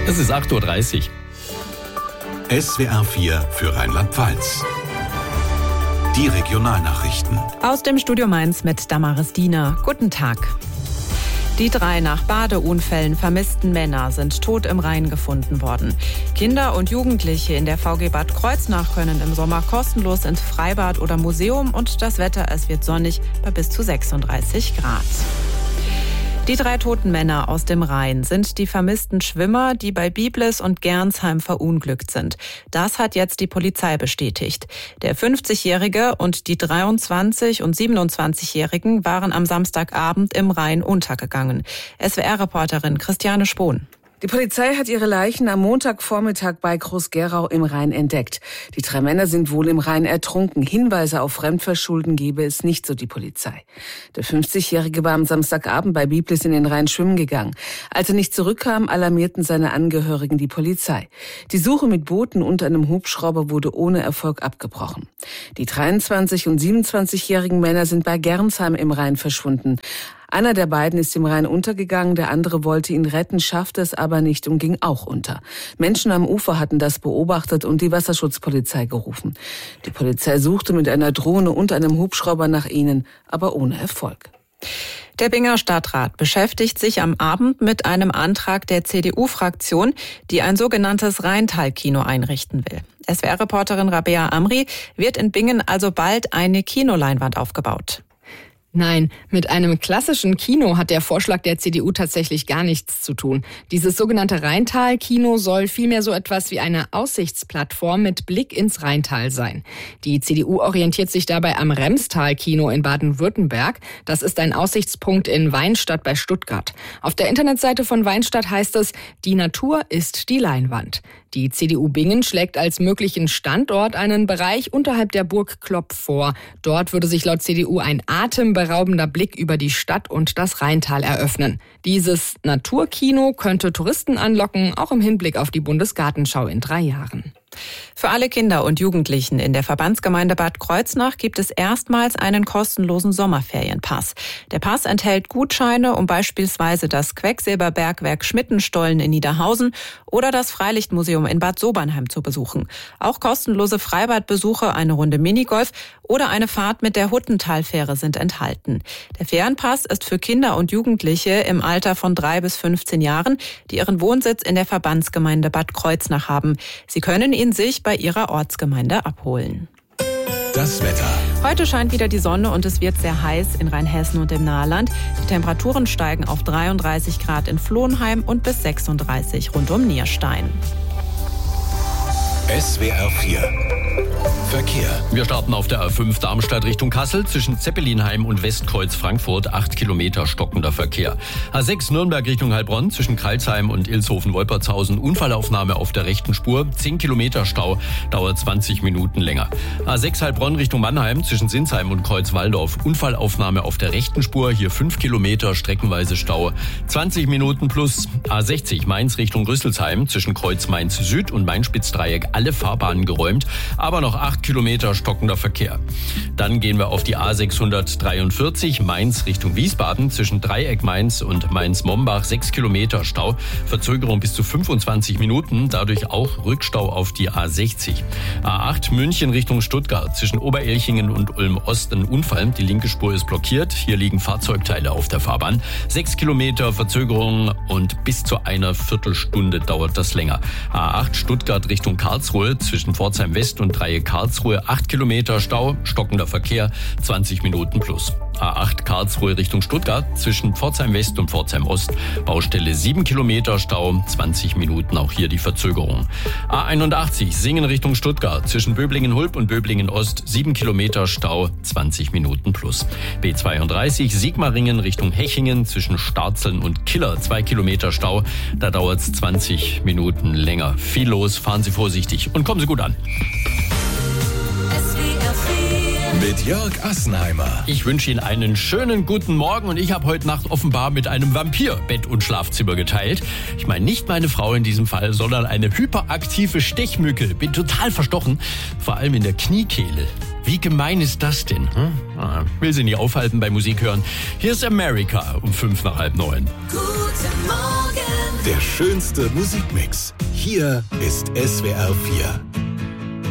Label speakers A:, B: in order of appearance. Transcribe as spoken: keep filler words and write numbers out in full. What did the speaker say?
A: Es ist acht Uhr dreißig.
B: S W R vier für Rheinland-Pfalz. Die Regionalnachrichten.
C: Aus dem Studio Mainz mit Damaris Diener. Guten Tag. Die drei nach Badeunfällen vermissten Männer sind tot im Rhein gefunden worden. Kinder und Jugendliche in der V G Bad Kreuznach können im Sommer kostenlos ins Freibad oder Museum und das Wetter, es wird sonnig bei bis zu sechsunddreißig Grad. Die drei toten Männer aus dem Rhein sind die vermissten Schwimmer, die bei Biblis und Gernsheim verunglückt sind. Das hat jetzt die Polizei bestätigt. Der fünfzigjährige und die dreiundzwanzig- und siebenundzwanzigjährigen waren am Samstagabend im Rhein untergegangen. S W R-Reporterin Christiane Spohn.
D: Die Polizei hat ihre Leichen am Montagvormittag bei Groß-Gerau im Rhein entdeckt. Die drei Männer sind wohl im Rhein ertrunken. Hinweise auf Fremdverschulden gebe es nicht, so die Polizei. Der fünfzigjährige war am Samstagabend bei Biblis in den Rhein schwimmen gegangen. Als er nicht zurückkam, alarmierten seine Angehörigen die Polizei. Die Suche mit Booten und einem Hubschrauber wurde ohne Erfolg abgebrochen. Die dreiundzwanzig- und siebenundzwanzigjährigen Männer sind bei Gernsheim im Rhein verschwunden. Einer der beiden ist im Rhein untergegangen, der andere wollte ihn retten, schaffte es aber nicht und ging auch unter. Menschen am Ufer hatten das beobachtet und die Wasserschutzpolizei gerufen. Die Polizei suchte mit einer Drohne und einem Hubschrauber nach ihnen, aber ohne Erfolg.
C: Der Binger Stadtrat beschäftigt sich am Abend mit einem Antrag der C D U-Fraktion, die ein sogenanntes Rheintal-Kino einrichten will. S W R-Reporterin Rabea Amri, wird in Bingen also bald eine Kinoleinwand aufgebaut?
E: Nein, mit einem klassischen Kino hat der Vorschlag der C D U tatsächlich gar nichts zu tun. Dieses sogenannte Rheintal-Kino soll vielmehr so etwas wie eine Aussichtsplattform mit Blick ins Rheintal sein. Die C D U orientiert sich dabei am Remstal-Kino in Baden-Württemberg. Das ist ein Aussichtspunkt in Weinstadt bei Stuttgart. Auf der Internetseite von Weinstadt heißt es, die Natur ist die Leinwand. Die C D U Bingen schlägt als möglichen Standort einen Bereich unterhalb der Burg Klopp vor. Dort würde sich laut C D U ein atemberaubender Blick über die Stadt und das Rheintal eröffnen. Dieses Naturkino könnte Touristen anlocken, auch im Hinblick auf die Bundesgartenschau in drei Jahren.
C: Für alle Kinder und Jugendlichen in der Verbandsgemeinde Bad Kreuznach gibt es erstmals einen kostenlosen Sommerferienpass. Der Pass enthält Gutscheine, um beispielsweise das Quecksilberbergwerk Schmittenstollen in Niederhausen oder das Freilichtmuseum in Bad Sobernheim zu besuchen. Auch kostenlose Freibadbesuche, eine Runde Minigolf oder eine Fahrt mit der Huttentalfähre sind enthalten. Der Ferienpass ist für Kinder und Jugendliche im Alter von drei bis fünfzehn Jahren, die ihren Wohnsitz in der Verbandsgemeinde Bad Kreuznach haben. Sie können ihn sich bei ihrer Ortsgemeinde abholen.
B: Das Wetter.
C: Heute scheint wieder die Sonne und es wird sehr heiß in Rheinhessen und im Nahland. Die Temperaturen steigen auf dreiunddreißig Grad in Flohnheim und bis sechsunddreißig rund um Nierstein.
B: S W R vier. Verkehr.
A: Wir starten auf der A fünf Darmstadt Richtung Kassel zwischen Zeppelinheim und Westkreuz Frankfurt. acht Kilometer stockender Verkehr. A sechs Nürnberg Richtung Heilbronn zwischen Kralsheim und Ilshofen-Wolpertshausen. Unfallaufnahme auf der rechten Spur. zehn Kilometer Stau, dauert zwanzig Minuten länger. A sechs Heilbronn Richtung Mannheim zwischen Sinsheim und Kreuzwaldorf. Unfallaufnahme auf der rechten Spur. Hier fünf Kilometer streckenweise Stau, zwanzig Minuten plus. A sechzig Mainz Richtung Rüsselsheim zwischen Kreuz Mainz Süd und Main-Spitzdreieck. Alle Fahrbahnen geräumt, aber noch acht Kilometer stockender Verkehr. Dann gehen wir auf die A sechshundertdreiundvierzig Mainz Richtung Wiesbaden zwischen Dreieck Mainz und Mainz-Mombach. sechs Kilometer Stau, Verzögerung bis zu fünfundzwanzig Minuten, dadurch auch Rückstau auf die A sechzig. A acht München Richtung Stuttgart zwischen Oberelchingen und Ulm-Ost ein Unfall. Die linke Spur ist blockiert. Hier liegen Fahrzeugteile auf der Fahrbahn. sechs Kilometer Verzögerung und bis zu einer Viertelstunde dauert das länger. A acht Stuttgart Richtung Karlsruhe zwischen Pforzheim West und Dreieck Karlsruhe. acht Kilometer Stau, stockender Verkehr, zwanzig Minuten plus. A acht Karlsruhe Richtung Stuttgart zwischen Pforzheim West und Pforzheim Ost. Baustelle sieben Kilometer Stau, zwanzig Minuten, auch hier die Verzögerung. A einundachtzig Singen Richtung Stuttgart zwischen Böblingen-Hulb und Böblingen-Ost. sieben Kilometer Stau, zwanzig Minuten plus. B zweiunddreißig Sigmaringen Richtung Hechingen zwischen Starzeln und Killer. zwei Kilometer Stau, da dauert es zwanzig Minuten länger. Viel los, fahren Sie vorsichtig und kommen Sie gut an.
B: Mit Jörg Assenheimer.
A: Ich wünsche Ihnen einen schönen guten Morgen und ich habe heute Nacht offenbar mit einem Vampir Bett und Schlafzimmer geteilt. Ich meine nicht meine Frau in diesem Fall, sondern eine hyperaktive Stechmücke. Bin total verstochen, vor allem in der Kniekehle. Wie gemein ist das denn? Hm? Ah, will Sie nicht aufhalten bei Musik hören. Hier ist America um fünf nach halb neun.
F: Guten Morgen
B: Der schönste Musikmix. Hier ist S W R vier.